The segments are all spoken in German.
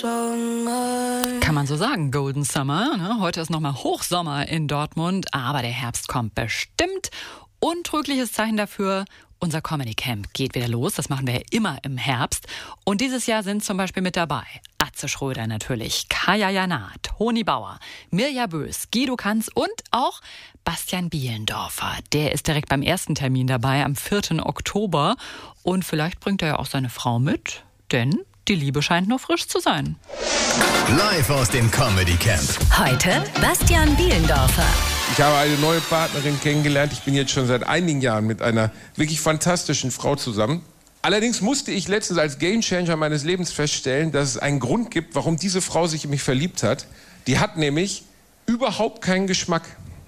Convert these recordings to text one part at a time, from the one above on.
Kann man so sagen, Golden Summer. Ne? Heute ist nochmal Hochsommer in Dortmund, aber der Herbst kommt bestimmt. Untrügliches Zeichen dafür, unser Comedy Camp geht wieder los. Das machen wir ja immer im Herbst. Und dieses Jahr sind zum Beispiel mit dabei Atze Schröder natürlich, Kaya Jana, Toni Bauer, Mirja Bös, Guido Kanz und auch Bastian Bielendorfer. Der ist direkt beim ersten Termin dabei, am 4. Oktober. Und vielleicht bringt er ja auch seine Frau mit, denn die Liebe scheint noch frisch zu sein. Live aus dem Comedy Camp. Heute Bastian Bielendorfer. Ich habe eine neue Partnerin kennengelernt. Ich bin jetzt schon seit einigen Jahren mit einer wirklich fantastischen Frau zusammen. Allerdings musste ich letztens als Gamechanger meines Lebens feststellen, dass es einen Grund gibt, warum diese Frau sich in mich verliebt hat. Die hat nämlich überhaupt keinen Geschmack.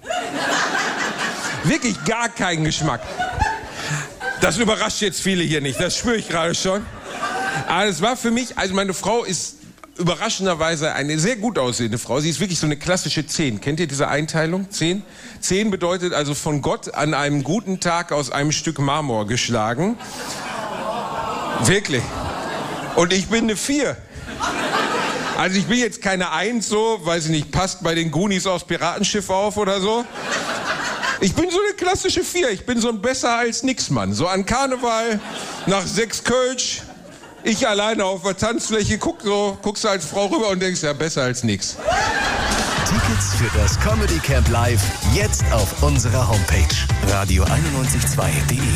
Wirklich gar keinen Geschmack. Das überrascht jetzt viele hier nicht, das spüre ich gerade schon. Aber es war für mich, also meine Frau ist überraschenderweise eine sehr gut aussehende Frau. Sie ist wirklich so eine klassische 10. Kennt ihr diese Einteilung? 10? 10 bedeutet also von Gott an einem guten Tag aus einem Stück Marmor geschlagen. Wirklich. Und ich bin eine 4. Also ich bin jetzt keine 1 so, weiß ich nicht, passt bei den Goonies aufs Piratenschiff auf oder so. Ich bin so eine klassische 4. Ich bin so ein besser als nix Mann. So an Karneval, nach 6 Kölsch, ich alleine auf der Tanzfläche, guckst du als Frau rüber und denkst, ja, besser als nix. Tickets für das Comedy Camp Live jetzt auf unserer Homepage radio912.de.